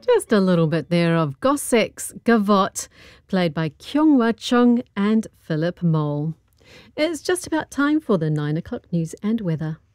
Just a little bit there of Gosek's Gavotte, played by Kyung-Hwa Chung and Philip Mole. It's just about time for the 9 o'clock news and weather.